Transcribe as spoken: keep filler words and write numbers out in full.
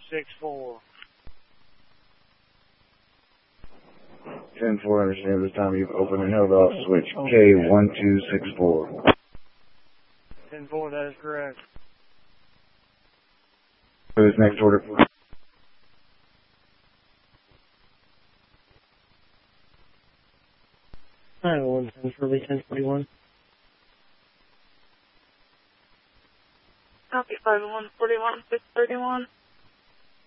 six four. ten four, understand this time you've opened and held off switch K one two six four. ten four, that is correct. For this next order, please. nine one ten for Lee ten forty-one. Copy five one forty-one, six thirty-one.